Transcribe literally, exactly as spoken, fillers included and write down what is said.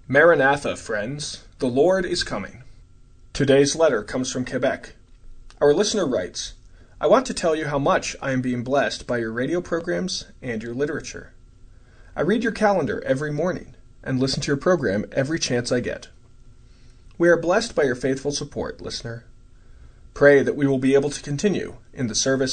Maranatha, friends, the Lord is coming. Today's letter comes from Quebec. Our listener writes, I want to tell you how much I am being blessed by your radio programs and your literature. I read your calendar every morning and listen to your program every chance I get. We are blessed by your faithful support, listener. Pray that we will be able to continue in the service